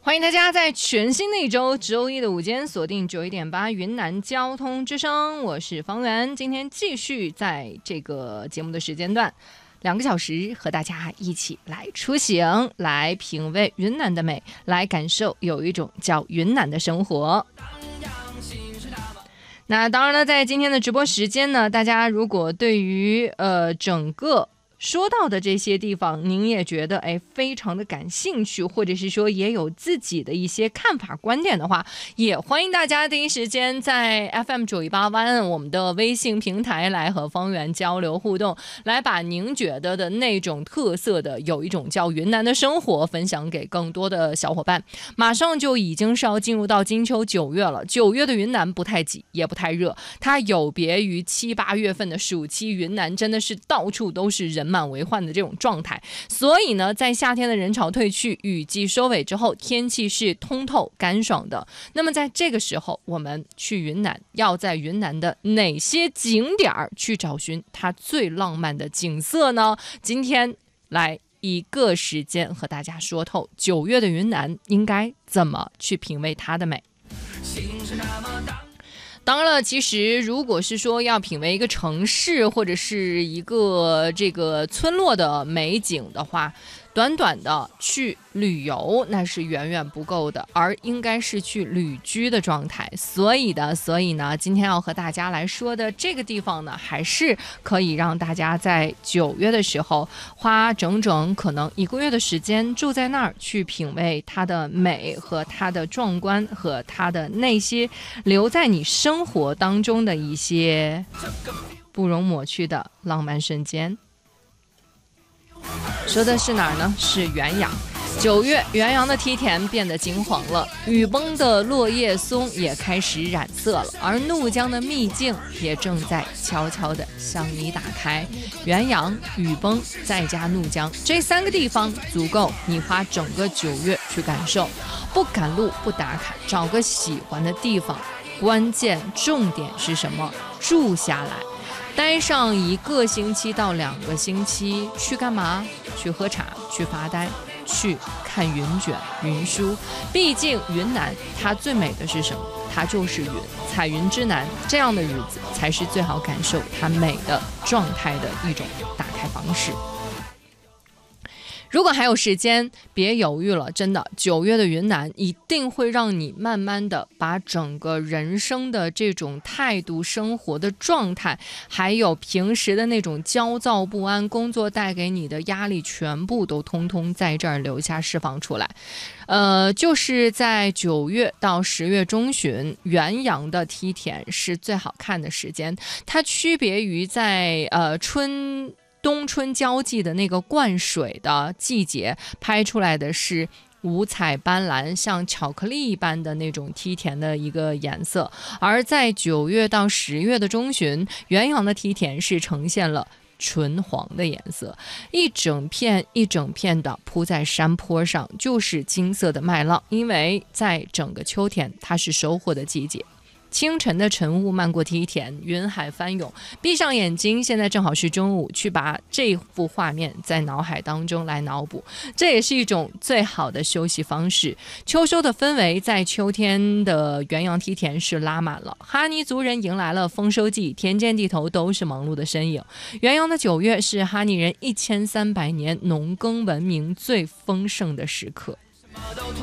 欢迎大家在全新的一周周一的午间锁定91.8云南交通之声，我是方圆。今天继续在这个节目的时间段2个小时和大家一起来出行，来品味云南的美，来感受有一种叫云南的生活。那当然了，在今天的直播时间呢，大家如果对于整个说到的这些地方您也觉得非常的感兴趣，或者是说也有自己的一些看法观点的话，也欢迎大家第一时间在 FM 918湾我们的微信平台来和方圆交流互动，来把您觉得的那种特色的有一种叫云南的生活分享给更多的小伙伴。马上就已经是要进入到金秋9月了，9月的云南不太挤也不太热，它有别于7、8月份的暑期，云南真的是到处都是人满为患的这种状态。所以呢，在夏天的人潮退去，雨季收尾之后，天气是通透干爽的。那么在这个时候，我们去云南要在云南的哪些景点去找寻它最浪漫的景色呢？今天来一个时间和大家说透9月的云南应该怎么去品味它的美。当然了，其实如果是说要品味一个城市或者是一个这个村落的美景的话，短短的去旅游那是远远不够的，而应该是去旅居的状态。所以呢，今天要和大家来说的这个地方呢，还是可以让大家在9月的时候花整整可能1个月的时间住在那儿，去品味它的美和它的壮观和它的那些留在你生活当中的一些不容抹去的浪漫瞬间。说的是哪儿呢？是原阳。9月，原阳的梯田变得金黄了，雨崩的落叶松也开始染色了，而怒江的秘境也正在悄悄地向你打开。原阳、雨崩再加怒江，这3个地方足够你花整个9月去感受。不赶路不打卡，找个喜欢的地方，关键重点是什么？住下来，待上1个星期到2个星期，去干嘛？去喝茶，去发呆，去看云卷云舒。毕竟云南它最美的是什么？它就是云，彩云之南，这样的日子才是最好感受它美的状态的一种打开方式。如果还有时间，别犹豫了，真的9月的云南一定会让你慢慢的把整个人生的这种态度、生活的状态，还有平时的那种焦躁不安、工作带给你的压力，全部都通通在这儿留下释放出来。就是在9月到10月中旬，原阳的梯田是最好看的时间，它区别于在冬春交际的那个灌水的季节拍出来的是五彩斑斓像巧克力一般的那种梯田的一个颜色，而在9月到10月的中旬，原阳的梯田是呈现了纯黄的颜色，一整片一整片的铺在山坡上，就是金色的麦浪。因为在整个秋天它是收获的季节，清晨的晨雾漫过梯田，云海翻涌，闭上眼睛，现在正好是中午，去把这幅画面在脑海当中来脑补，这也是一种最好的休息方式。秋收的氛围在秋天的原阳梯田是拉满了，哈尼族人迎来了丰收季，田间地头都是忙碌的身影。原阳的9月是哈尼人1300年农耕文明最丰盛的时刻。